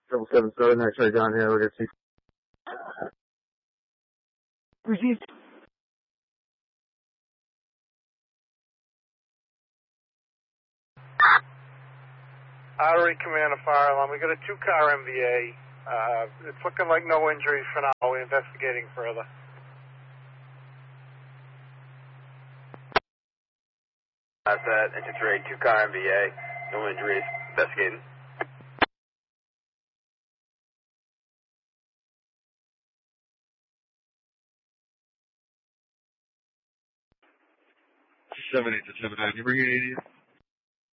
777, X-ray down here, we're gonna see. Artery Command of Fire Alarm. We got a 2-car MVA. It's looking like no injuries for now. We're investigating further. That's that. Engine 3, 2-car MVA. No injuries. Investigating. Seven eight to 7 9. You bring it 80.